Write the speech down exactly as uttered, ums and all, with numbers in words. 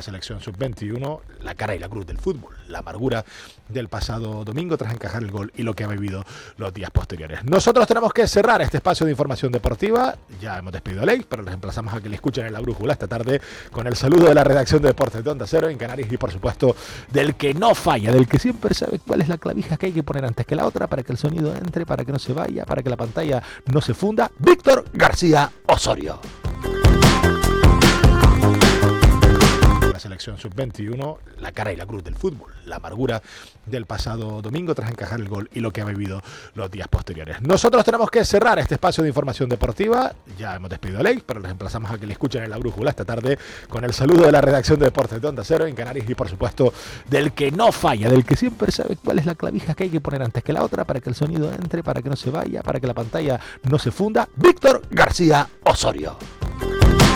la selección sub veintiuno, la cara y la cruz del fútbol, la amargura del pasado domingo tras encajar el gol y lo que ha vivido los días posteriores. Nosotros tenemos que cerrar este espacio de información deportiva. Ya hemos despedido a Ley, pero les emplazamos a que le escuchen en La Brújula esta tarde con el saludo de la redacción de Deportes de Onda Cero en Canarias y, por supuesto, del que no falla, del que siempre sabe cuál es la clavija que hay que poner antes que la otra para que el sonido entre, para que no se vaya, para que la pantalla no se funda. Víctor García Osorio. La selección sub veintiuno, la cara y la cruz del fútbol, la amargura del pasado domingo tras encajar el gol y lo que ha vivido los días posteriores. Nosotros tenemos que cerrar este espacio de información deportiva. Ya hemos despedido a Ley, pero les emplazamos a que le escuchen en La Brújula esta tarde con el saludo de la redacción de Deportes de Onda Cero en Canarias y, por supuesto, del que no falla, del que siempre sabe cuál es la clavija que hay que poner antes que la otra para que el sonido entre, para que no se vaya, para que la pantalla no se funda. Víctor García Osorio.